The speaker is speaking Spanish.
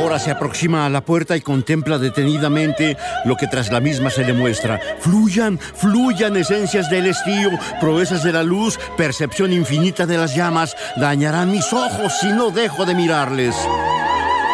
Ahora se aproxima a la puerta y contempla detenidamente lo que tras la misma se le muestra. Fluyan, fluyan, esencias del estío, proezas de la luz, percepción infinita de las llamas. Dañarán mis ojos si no dejo de mirarles.